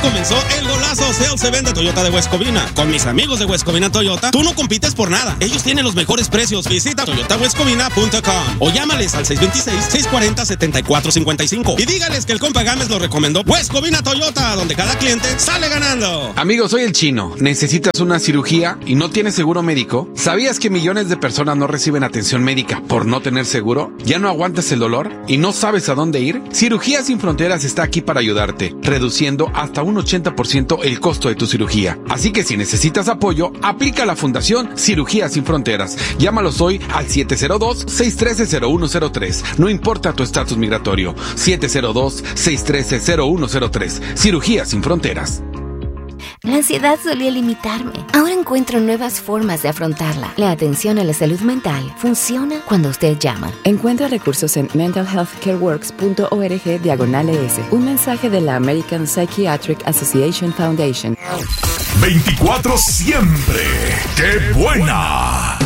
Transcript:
comenzó el Golazo Sales Event de Toyota de West Covina. Con mis amigos de West Covina Toyota, tú no compites por nada. Ellos tienen los mejores precios. Visita toyotawestcovina.com o llámales al 626-640-7455 y dígales que el compa Gámez lo recomendó. West Covina Toyota, donde cada cliente sale ganando. Amigos, soy el Chino. ¿Necesitas una cirugía y no tienes seguro médico? ¿Sabías que millones de personas no reciben atención médica por no tener seguro? ¿Ya no aguantas el dolor y no sabes a dónde ir? Cirugías Sin Fronteras está aquí para ayudarte, reduciendo hasta un 80% el costo de tu cirugía. Así que si necesitas apoyo, aplica la Fundación Cirugías Sin Fronteras. Llámalos hoy al 702-613-0103. No importa tu estatus migratorio. 702-613-0103. Cirugías Sin Fronteras. La ansiedad solía limitarme. Ahora encuentro nuevas formas de afrontarla. La atención a la salud mental funciona cuando usted llama. Encuentra recursos en mentalhealthcareworks.org/ES. Un mensaje de la American Psychiatric Association Foundation. 24 siempre. ¡Qué buena!